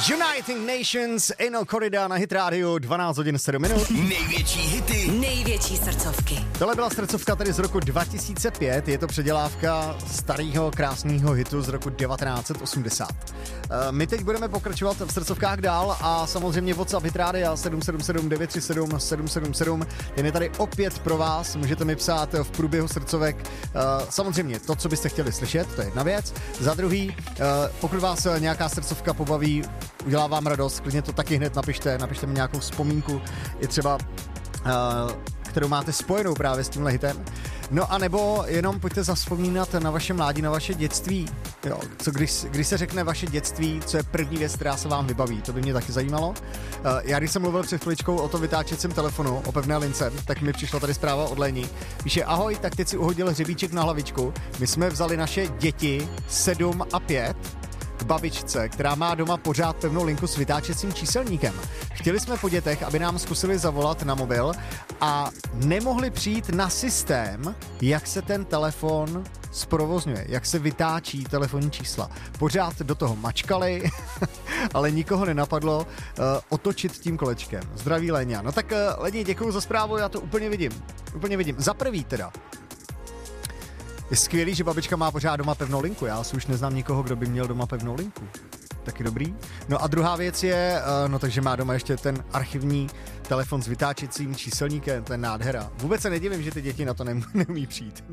Uniting Nations, Eno Corrida na Hit Radio, 12 hodin 7 minut. Největší hity, největší srdcovky. Tohle byla srdcovka tady z roku 2005, je to předělávka starého krásného hitu z roku 1980. My teď budeme pokračovat v srdcovkách dál a samozřejmě WhatsApp Hit Radio 777 937 777, ten je tady opět pro vás, můžete mi psát v průběhu srdcovek samozřejmě to, co byste chtěli slyšet, to je jedna věc. Za druhý, pokud vás nějaká srdcovka pobaví, udělá vám radost, klidně to taky hned napište mi nějakou vzpomínku, je třeba, kterou máte spojenou právě s tímhle hitem. No a nebo jenom pojďte zavzpomínat na vaše mládí, na vaše dětství. Jo, když se řekne vaše dětství, co je první věc, která se vám vybaví, to by mě taky zajímalo. Já když jsem mluvil před chviličkou o tom vytáčecím telefonu, o pevné lince, tak mi přišla tady zpráva od Leni. Píše, ahoj, tak teď si uhodil hřebíček na hlavičku. My jsme vzali naše děti 7 a 5 k babičce, která má doma pořád pevnou linku s vytáčecím číselníkem. Chtěli jsme po dětech, aby nám zkusili zavolat na mobil a nemohli přijít na systém, jak se ten telefon zprovozňuje, jak se vytáčí telefonní čísla. Pořád do toho mačkali, ale nikoho nenapadlo otočit tím kolečkem. Zdraví Léňa. No tak Leni, děkuju za zprávu, já to úplně vidím. Za prvý teda. Je skvělý, že babička má pořád doma pevnou linku. Já si už neznám nikoho, kdo by měl doma pevnou linku. Taky dobrý. No a druhá věc je, takže má doma ještě ten archivní telefon s vytáčecím číselníkem, to je nádhera. Vůbec se nedivím, že ty děti na to neumí přijít.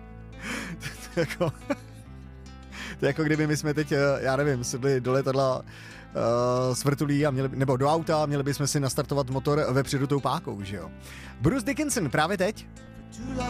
To je jako kdyby my jsme teď, já nevím, sedli do letadla s vrtulí nebo do auta a měli bychom si nastartovat motor vepředu tou pákou, že jo. Bruce Dickinson právě teď.